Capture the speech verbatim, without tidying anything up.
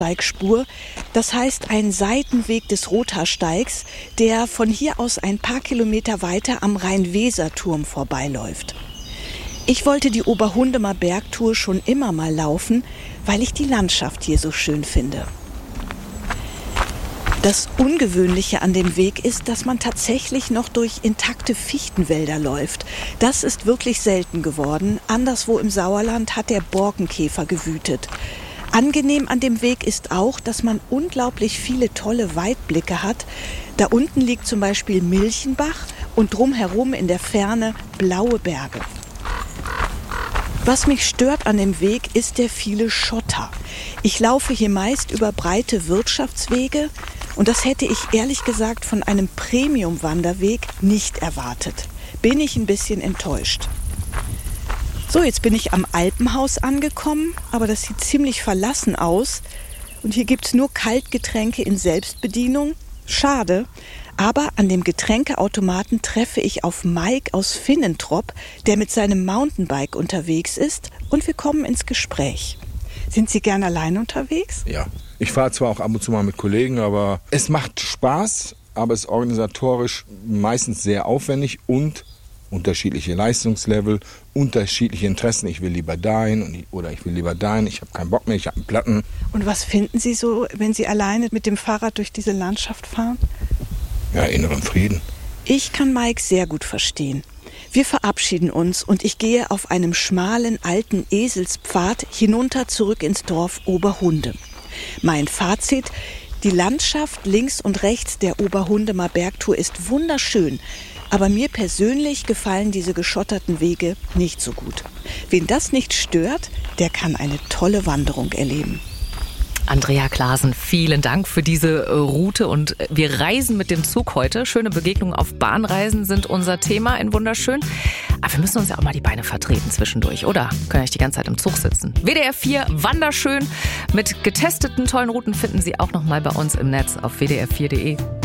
Steigspur, das heißt ein Seitenweg des Rothaarsteigs, der von hier aus ein paar Kilometer weiter am Rhein-Weser-Turm vorbeiläuft. Ich wollte die Oberhundemer Bergtour schon immer mal laufen, weil ich die Landschaft hier so schön finde. Das Ungewöhnliche an dem Weg ist, dass man tatsächlich noch durch intakte Fichtenwälder läuft. Das ist wirklich selten geworden. Anderswo im Sauerland hat der Borkenkäfer gewütet. Angenehm an dem Weg ist auch, dass man unglaublich viele tolle Weitblicke hat. Da unten liegt zum Beispiel Milchenbach und drumherum in der Ferne blaue Berge. Was mich stört an dem Weg, ist der viele Schotter. Ich laufe hier meist über breite Wirtschaftswege und das hätte ich ehrlich gesagt von einem Premium-Wanderweg nicht erwartet. Bin ich ein bisschen enttäuscht. So, jetzt bin ich am Alpenhaus angekommen, aber das sieht ziemlich verlassen aus. Und hier gibt's nur Kaltgetränke in Selbstbedienung. Schade, aber an dem Getränkeautomaten treffe ich auf Mike aus Finnentrop, der mit seinem Mountainbike unterwegs ist, und wir kommen ins Gespräch. Sind Sie gern allein unterwegs? Ja, ich fahre zwar auch ab und zu mal mit Kollegen, aber es macht Spaß, aber es ist organisatorisch meistens sehr aufwendig und unterschiedliche Leistungslevel, unterschiedliche Interessen. Ich will lieber dahin oder ich will lieber dahin. Ich habe keinen Bock mehr, ich habe einen Platten. Und was finden Sie so, wenn Sie alleine mit dem Fahrrad durch diese Landschaft fahren? Ja, inneren Frieden. Ich kann Mike sehr gut verstehen. Wir verabschieden uns und ich gehe auf einem schmalen alten Eselspfad hinunter zurück ins Dorf Oberhunde. Mein Fazit: Die Landschaft links und rechts der Oberhundemer Bergtour ist wunderschön. Aber mir persönlich gefallen diese geschotterten Wege nicht so gut. Wen das nicht stört, der kann eine tolle Wanderung erleben. Andrea Klaasen, vielen Dank für diese Route und wir reisen mit dem Zug heute. Schöne Begegnungen auf Bahnreisen sind unser Thema in Wunderschön. Aber wir müssen uns ja auch mal die Beine vertreten zwischendurch, oder? Können ja nicht die ganze Zeit im Zug sitzen. W D R vier Wanderschön mit getesteten tollen Routen finden Sie auch noch mal bei uns im Netz auf w d r vier punkt d e.